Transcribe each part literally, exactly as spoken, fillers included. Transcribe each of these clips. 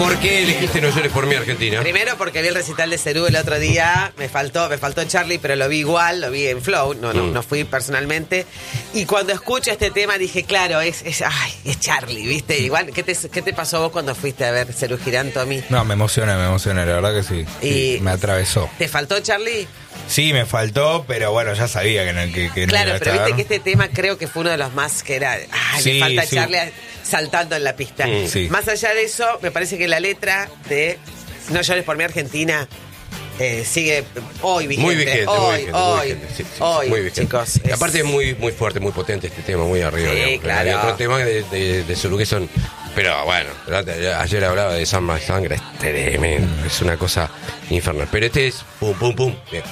¿Por qué elegiste No llores por mí, Argentina? Primero porque vi el recital de Cerú el otro día, me faltó, me faltó Charlie, pero lo vi igual, lo vi en Flow, no, no, mm. no fui personalmente. Y cuando escucho este tema dije, claro, es, es, ay, es Charlie, ¿viste? Igual, ¿qué te, qué te pasó vos cuando fuiste a ver Cerú Girán, Tommy? No, me emocioné, me emocioné, la verdad que sí. Y sí, me atravesó. ¿Te faltó Charlie? Sí, me faltó, pero bueno, ya sabía que no, que, que claro, no iba a pero estar. Viste que este tema creo que fue uno de los más que era, ah, sí, le falta sí. Charlie saltando en la pista. Mm, sí. Más allá de eso, me parece que la letra de No llores por mí, Argentina eh, sigue hoy vigente. Muy vigente, hoy, muy vigente, hoy, muy vigente. Sí, sí, hoy, muy vigente. chicos. Es... Aparte es muy, muy fuerte, muy potente este tema, muy arriba. Sí, digamos. claro. Hay otro tema de, de, de Cerú que son... Pero bueno, ayer hablaba de Samba de Sangre, es tremendo, es una cosa infernal. Pero este es pum, pum, pum. Bien.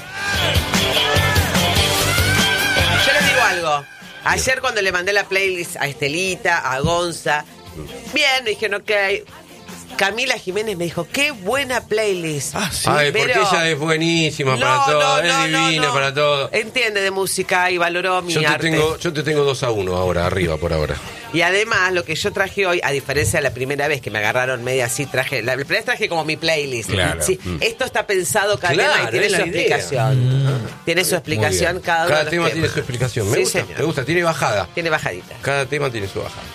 Yo les digo algo. Ayer cuando le mandé la playlist a Estelita, a Gonza, bien, me dijeron, ok. Camila Jiménez me dijo, qué buena playlist. Ah, sí. Ay, porque pero... ella es buenísima no, para todo, no, no, es divina no, no. para todo. Entiende de música y valoró mi yo te arte. Tengo, yo te tengo dos a uno ahora, arriba por ahora. Y además, lo que yo traje hoy, a diferencia de la primera vez que me agarraron media así, traje, la primera vez traje como mi playlist. Claro. Sí, mm. Esto está pensado, Camila, claro, y tiene su explicación. Mm. Tiene su explicación cada uno Cada de tema los tiene temas. su explicación. Me sí, gusta, señor. me gusta, tiene bajada. Tiene bajadita. Cada tema tiene su bajada.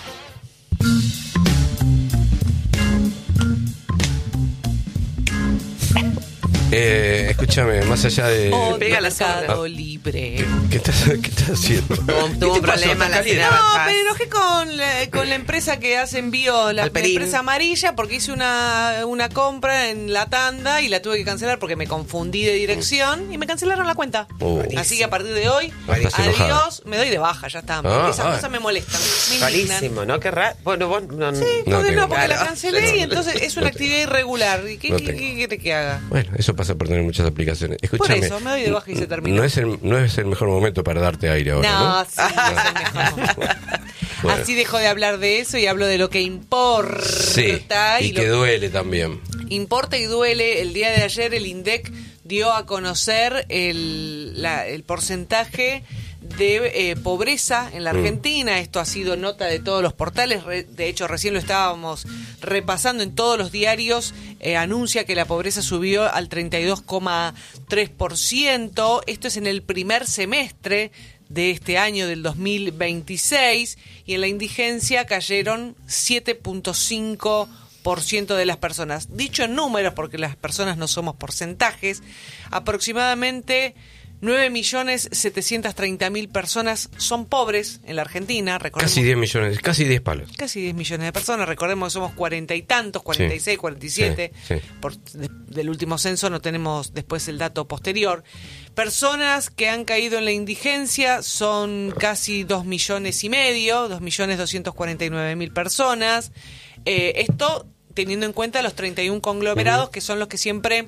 Eh, escúchame, más allá de... Oh, pega la Mercado Libre. ¿Qué, qué, estás, ¿Qué estás haciendo? Tuvo, tuvo un problema la señora No, Bajas. me enojé con la, con la empresa que hace envío, la, la Alperín. empresa amarilla, porque hice una, una compra en la tanda y la tuve que cancelar porque me confundí de dirección y me cancelaron la cuenta. Oh. Así que a partir de hoy, Estás enojada. adiós, me doy de baja, ya está. Ah, Esas ah. cosas me molestan, me indignan. Rarísimo, ¿no? Qué raro. Bueno, vos no... Sí, No, porque que- no, porque claro. la cancelé y entonces es una No actividad irregular. ¿Y qué, No qué, tengo. qué quiere que haga? Bueno, eso pasa por tener muchas aplicaciones. Escúchame. Por eso, me doy de baja y se terminó. No es el, no es el mejor momento para darte aire ahora, ¿no? No, sí, es el mejor momento. Bueno. Así dejo de hablar de eso y hablo de lo que importa. Sí, y, lo que duele también. Importa y duele. El día de ayer el INDEC dio a conocer el, la, el porcentaje de eh, pobreza en la Argentina. Mm. Esto ha sido nota de todos los portales. Re, de hecho, recién lo estábamos repasando en todos los diarios. Eh, anuncia que la pobreza subió al treinta y dos coma tres por ciento. Esto es en el primer semestre de este año del dos mil veintiséis, y en la indigencia cayeron siete punto cinco por ciento de las personas. Dicho en números, porque las personas no somos porcentajes, aproximadamente nueve millones setecientos treinta mil personas son pobres en la Argentina. Recordemos, Casi diez millones, casi diez palos. Casi diez millones de personas. Recordemos que somos cuarenta y tantos, cuarenta y seis, cuarenta y siete. Sí, sí. Por, de, del último censo no tenemos después el dato posterior. Personas que han caído en la indigencia son casi dos millones y medio, dos millones doscientos cuarenta y nueve mil personas. Eh, esto teniendo en cuenta los treinta y uno conglomerados, uh-huh. que son los que siempre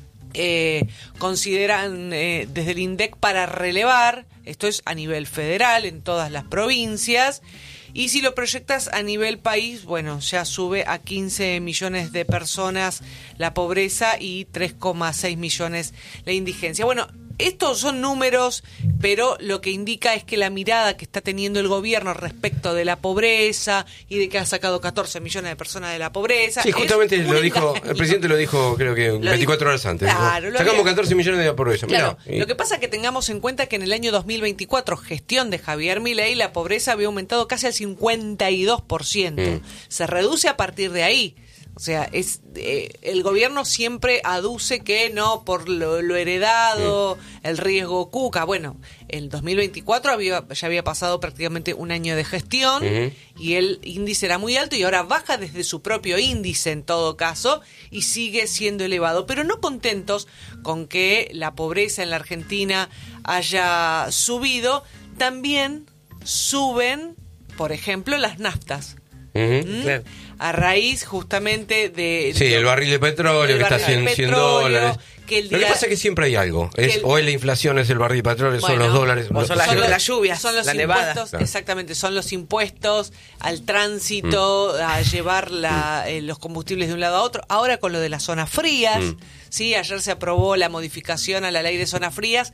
eh, consideran eh, desde el INDEC para relevar. Esto es a nivel federal, en todas las provincias. Y si lo proyectas a nivel país, bueno, ya sube a quince millones de personas la pobreza y tres coma seis millones la indigencia. Bueno, estos son números, pero lo que indica es que la mirada que está teniendo el gobierno respecto de la pobreza y de que ha sacado catorce millones de personas de la pobreza. Sí, justamente es lo dijo, engaño. el presidente lo dijo, creo que Lo veinticuatro dijo, horas antes. claro, ¿no? Sacamos había... catorce millones de la pobreza. Claro, Mirá, y... lo que pasa es que tengamos en cuenta que en el año dos mil veinticuatro, gestión de Javier Milei, la pobreza había aumentado casi al cincuenta y dos por ciento. Mm. Se reduce a partir de ahí. O sea, es eh, el gobierno siempre aduce que no, por lo, lo heredado, mm. el riesgo Cuca. Bueno, el dos mil veinticuatro había, ya había pasado prácticamente un año de gestión, uh-huh. y el índice era muy alto y ahora baja desde su propio índice en todo caso y sigue siendo elevado. Pero no contentos con que la pobreza en la Argentina haya subido, también suben, por ejemplo, las naftas. Uh-huh. ¿Mm? Claro. A raíz justamente de... Sí, de, el barril de petróleo que está cien, cien dólares. Que el día, Lo que pasa es que siempre hay algo. Es, el, o es la inflación, es el barril de petróleo, bueno, son los dólares. O son las, son los, las lluvias, son los la impuestos, nevada. Claro. Exactamente, son los impuestos al tránsito, mm. a llevar la, eh, los combustibles de un lado a otro. Ahora con lo de las zonas frías, mm. sí, ayer se aprobó la modificación a la ley de zonas frías,